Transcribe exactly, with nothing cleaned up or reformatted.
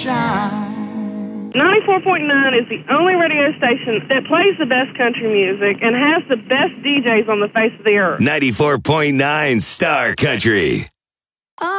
shine. ninety-four point nine is the only radio station that plays the best country music and has the best D Js on the face of the earth. ninety-four point nine Star Country.